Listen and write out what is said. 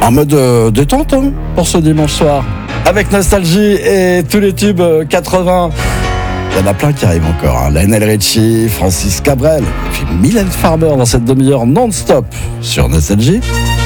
En mode détente pour ce dimanche soir. Avec Nostalgie et tous les tubes 80. Il y en a plein qui arrivent encore. Lionel Richie, Francis Cabrel, puis Mylène Farmer dans cette demi-heure non-stop sur Nostalgie.